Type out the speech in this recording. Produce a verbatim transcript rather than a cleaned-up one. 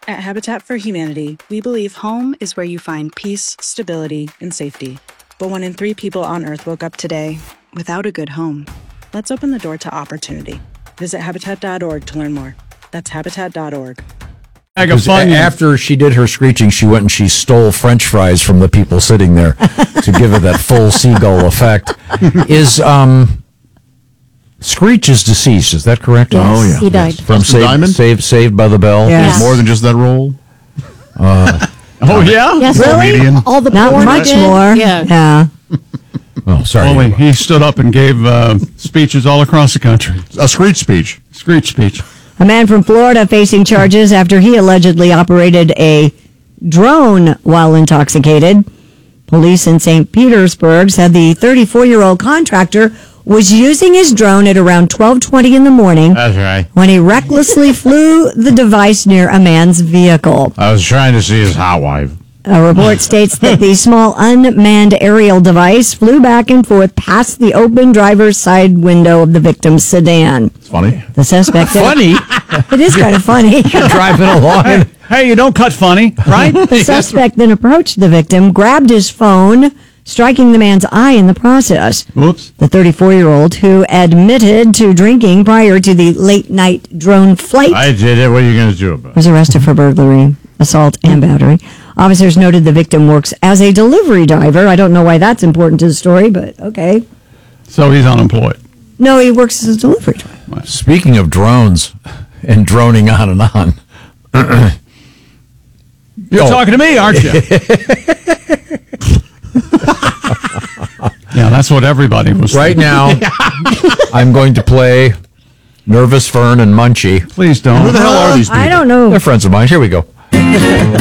At Habitat for Humanity, we believe home is where you find peace, stability, and safety. But one in three people on Earth woke up today without a good home. Let's open the door to opportunity. Visit habitat dot org to learn more. That's habitat dot org. After she did her screeching, she went and she stole French fries from the people sitting there to give it that full seagull effect. Is um, Screech is deceased? Is that correct? Yes, oh yeah, he died. from Dustin Saved, Diamond? Saved, Saved by the Bell. Yes. More than just that role. Uh, oh yeah, Yes, really? really? All the Not porn much did? more. Yeah. Yeah. oh, sorry. Well, he, he stood up and gave uh, speeches all across the country. A screech speech. Screech speech. A man from Florida facing charges after he allegedly operated a drone while intoxicated. Police in Saint Petersburg said the thirty-four-year-old contractor was using his drone at around twelve twenty in the morning That's right. when he recklessly flew the device near a man's vehicle. I was trying to see his hot wife. A report states that the small unmanned aerial device flew back and forth past the open driver's side window of the victim's sedan. It's funny. The suspect... Funny? It is kind of funny. Driving along. Hey, hey, you don't cut funny, right? The suspect then approached the victim, grabbed his phone, striking the man's eye in the process. Whoops. The thirty-four-year-old, who admitted to drinking prior to the late-night drone flight, I did it. What are you going to do about it? was arrested for burglary, assault, and battery. Officers noted the victim works as a delivery driver. I don't know why that's important to the story, but okay. So he's unemployed. No, he works as a delivery driver. Speaking of drones and droning on and on. You're Oh. talking to me, aren't you? Yeah, that's what everybody was Right thinking. now, I'm going to play Nervous Fern and Munchie. Please don't. Who the hell are these people? I don't know. They're friends of mine. Here we go.